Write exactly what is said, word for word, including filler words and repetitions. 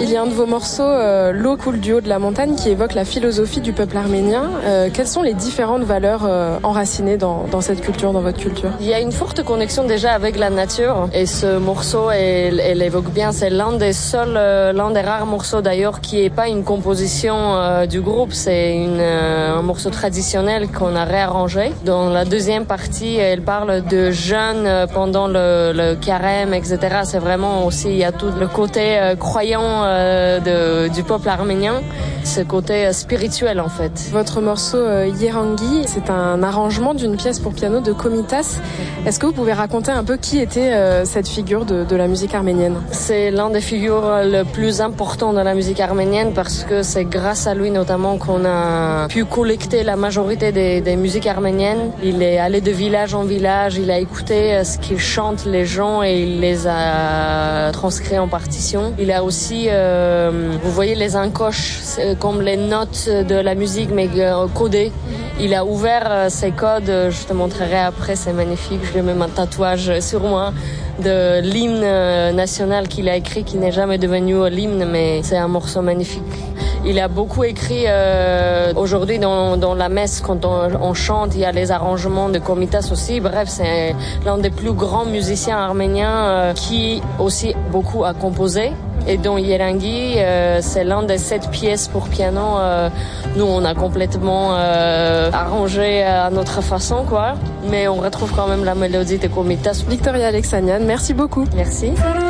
Il y a un de vos morceaux, euh, L'eau coule du haut de la montagne, qui évoque la philosophie du peuple arménien. Euh, quelles sont les différentes valeurs euh, enracinées dans, dans cette culture, dans votre culture? Il y a une forte connexion déjà avec la nature et ce morceau, elle, elle évoque bien, c'est l'un des seuls, euh, l'un des rares morceaux d'ailleurs qui est pas une composition euh, du groupe, c'est une, euh, un morceau traditionnel qu'on a réarrangé. Dans la deuxième partie, elle parle de jeûne pendant le, le carême, et cetera. C'est vraiment aussi, il y a tout le côté euh, croyant euh, de, du peuple arménien, ce côté euh, spirituel en fait. Votre morceau euh, Yerangi, c'est un arrangement d'une pièce pour piano de Komitas. Est-ce que vous pouvez raconter un peu qui était euh, cette figure de, de la musique arménienne? C'est l'un des figures le plus importants de la musique arménienne parce que c'est grâce à lui notamment qu'on a pu collecter la majorité des, des musiques arméniennes. Il est allé de village en village, il a écouté ce qu'ils chantent les gens et il les a transcrits en partition. Il a aussi, euh, vous voyez les encoches, comme les notes de la musique mais euh, codées. Il a ouvert euh, ces codes, je te montrerai après, c'est magnifique, je lui mets un tatouage sur moi de l'hymne national qu'il a écrit, qui n'est jamais devenu l'hymne, mais c'est un morceau magnifique. Il a beaucoup écrit, euh, aujourd'hui dans, dans la messe, quand on, on chante, il y a les arrangements de Komitas aussi. Bref, c'est l'un des plus grands musiciens arméniens euh, qui aussi beaucoup a composé. Et dont Yerangi, euh, c'est l'un des sept pièces pour piano. Euh, nous, on a complètement euh, arrangé à notre façon, quoi. Mais on retrouve quand même la mélodie de Komitas. Victoria Alexanian, merci beaucoup. Merci.